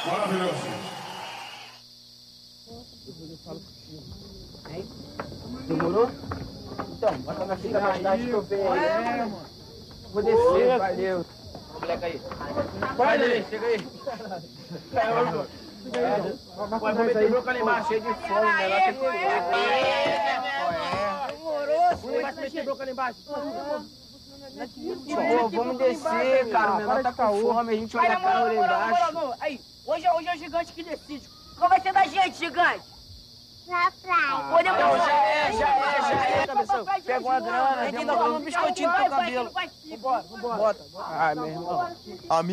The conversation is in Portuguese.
Maravilhoso. Depois eu falo contigo. Hein? Demorou? Então, bota na fita mais tarde que eu venho aí. É, mano. Vou descer, valeu. Moleque aí. Vai, Lelê, chega aí. Vai, vou meter broca lá embaixo, cheio de fome, né? Lá tem que demorou, vai meter broca lá embaixo. Pô, vamos descer, cara. O menor tá com fome, a gente olha a cara lá embaixo. Aí, hoje é o gigante que decide. Qual vai ser da gente, gigante? Na praia. Podemos... Já é, cabeção. Pega uma grana, a gente ainda come um biscoitinho no teu cabelo. Vambora. Bota. Ai, meu irmão.